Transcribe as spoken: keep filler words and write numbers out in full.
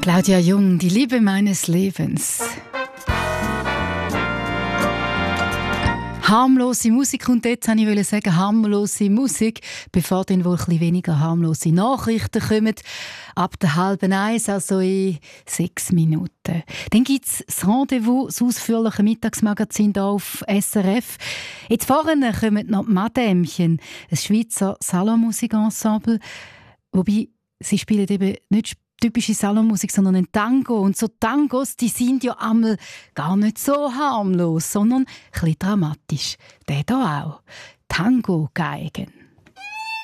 Claudia Jung, die Liebe meines Lebens. Harmlose Musik, und jetzt wollte ich sagen, harmlose Musik, bevor dann wohl ein bisschen weniger harmlose Nachrichten kommen. Ab der halben eins, also in sechs Minuten. Dann gibt es das Rendezvous, das ausführliche Mittagsmagazin hier auf S R F. Jetzt vorne kommen noch die Madämchen, ein Schweizer Salonmusikensemble, wobei sie spielen eben nicht typische Salonmusik, sondern ein Tango. Und so Tangos, die sind ja einmal gar nicht so harmlos, sondern ein bisschen dramatisch. Der hier auch. Tango-Geigen.